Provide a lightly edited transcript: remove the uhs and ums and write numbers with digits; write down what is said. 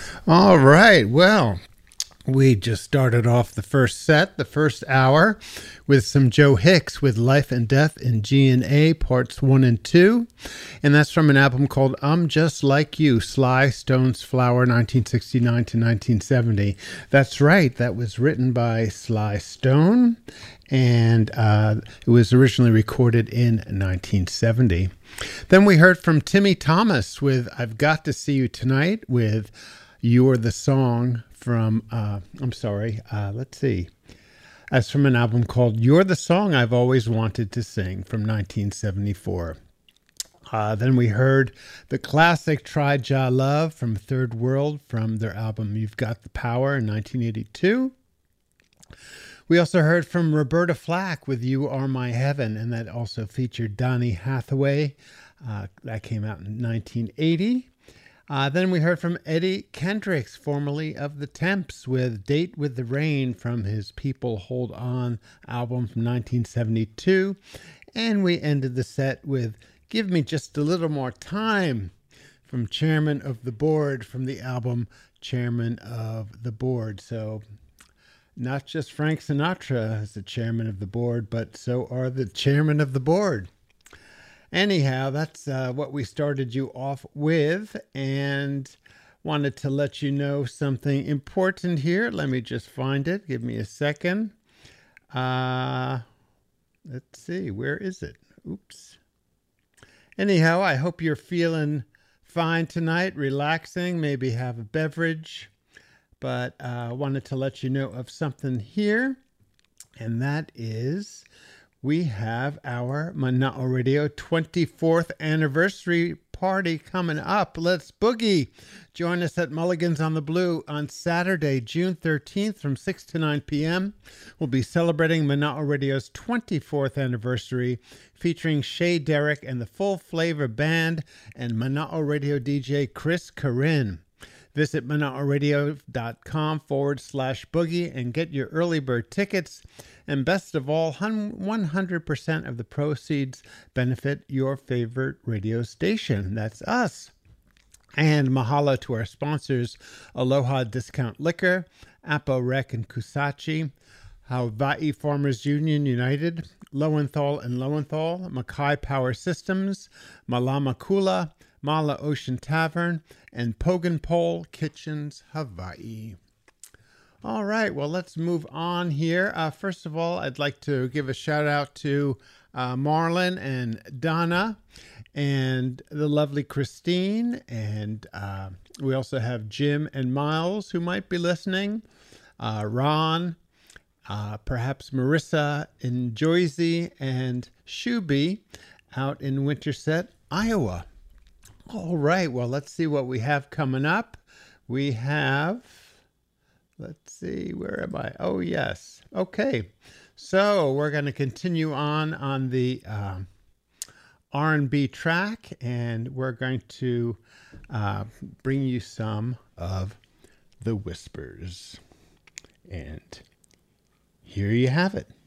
All right. Well, we just started off the first set, the first hour, with some Joe Hicks with Life and Death in G and A, parts 1 and 2. And that's from an album called I'm Just Like You, Sly Stone's Flower, 1969 to 1970. That's right. That was written by Sly Stone, and it was originally recorded in 1970. Then we heard from Timmy Thomas with I've Got to See You Tonight with You're the Song from, let's see. That's from an album called You're the Song I've Always Wanted to Sing from 1974. Then we heard the classic Try Ja Love from Third World from their album You've Got the Power in 1982. We also heard from Roberta Flack with You Are My Heaven, and that also featured Donny Hathaway. That came out in 1980. Then we heard from Eddie Kendricks, formerly of The Temps, with Date with the Rain from his People Hold On album from 1972. And we ended the set with Give Me Just a Little More Time from Chairman of the Board from the album Chairman of the Board. So not just Frank Sinatra is the chairman of the board, but so are the chairman of the board. Anyhow, that's what we started you off with, and wanted to let you know something important here. Let me just find it. Give me a second. Let's see. Where is it? Oops. Anyhow, I hope you're feeling fine tonight, relaxing, maybe have a beverage. But I wanted to let you know of something here, and that is we have our Mana'o Radio 24th anniversary party coming up. Let's boogie. Join us at Mulligan's on the Blue on Saturday, June 13th from 6 to 9 p.m. We'll be celebrating Mana'o Radio's 24th anniversary, featuring Shay Derrick and the Full Flavor Band and Mana'o Radio DJ Chris Corinne. Visit Mana'oRadio.com/boogie and get your early bird tickets. And best of all, 100% of the proceeds benefit your favorite radio station. That's us. And mahalo to our sponsors, Aloha Discount Liquor, Apo Rec and Kusachi, Hawaii Farmers Union United, Lowenthal and Lowenthal, Mackay Power Systems, Malama Kula, Mala Ocean Tavern, and Pogan Pole Kitchens, Hawaii. All right, well, let's move on here. First of all, I'd like to give a shout out to Marlon and Donna and the lovely Christine. And we also have Jim and Miles who might be listening. Ron, perhaps Marissa in Joyzy, and Shuby out in Winterset, Iowa. All right, well, let's see what we have coming up. We have, let's see, where am I? Oh, yes. Okay, so we're going to continue on the R&B track, and we're going to bring you some of the Whispers. And here you have it.